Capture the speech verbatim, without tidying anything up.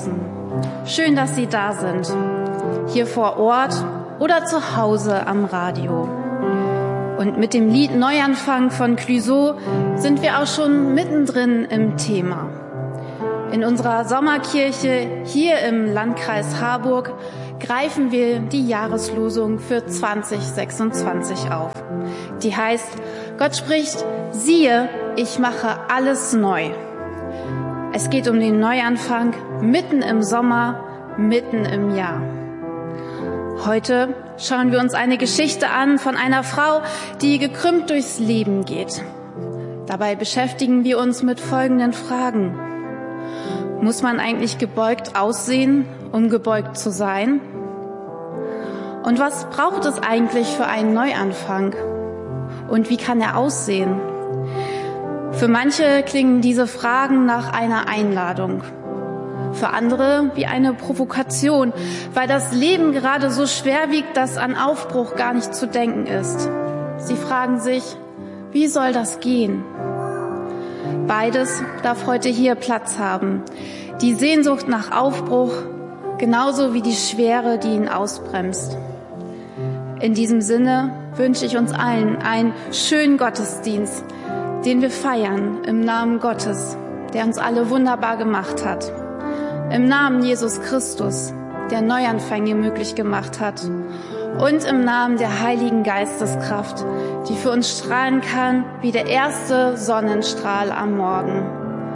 draußen. Schön, dass Sie da sind, hier vor Ort oder zu Hause am Radio. Und mit dem Lied Neuanfang von Clouseau sind wir auch schon mittendrin im Thema. In unserer Sommerkirche hier im Landkreis Harburg greifen wir die Jahreslosung für zwanzig sechsundzwanzig auf. Die heißt, Gott spricht, siehe, ich mache alles neu. Es geht um den Neuanfang mitten im Sommer, mitten im Jahr. Heute schauen wir uns eine Geschichte an von einer Frau, die gekrümmt durchs Leben geht. Dabei beschäftigen wir uns mit folgenden Fragen. Muss man eigentlich gebeugt aussehen, um gebeugt zu sein? Und was braucht es eigentlich für einen Neuanfang? Und wie kann er aussehen? Für manche klingen diese Fragen nach einer Einladung. Für andere wie eine Provokation, weil das Leben gerade so schwer wiegt, dass an Aufbruch gar nicht zu denken ist. Sie fragen sich, wie soll das gehen? Beides darf heute hier Platz haben. Die Sehnsucht nach Aufbruch, genauso wie die Schwere, die ihn ausbremst. In diesem Sinne wünsche ich uns allen einen schönen Gottesdienst, den wir feiern im Namen Gottes, der uns alle wunderbar gemacht hat. Im Namen Jesus Christus, der Neuanfänge möglich gemacht hat. Und im Namen der Heiligen Geisteskraft, die für uns strahlen kann wie der erste Sonnenstrahl am Morgen.